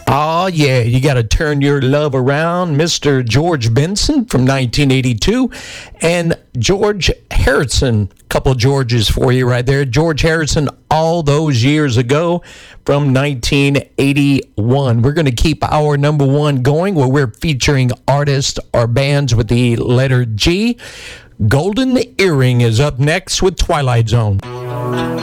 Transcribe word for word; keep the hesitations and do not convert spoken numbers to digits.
Oh, yeah, you got to turn your love around. Mister George Benson from nineteen eighty-two and George Harrison. Couple Georges for you right there. George Harrison, All Those Years Ago from nineteen eighty-one. We're going to keep our number one going where we're featuring artists or bands with the letter G. Golden Earring is up next with Twilight Zone.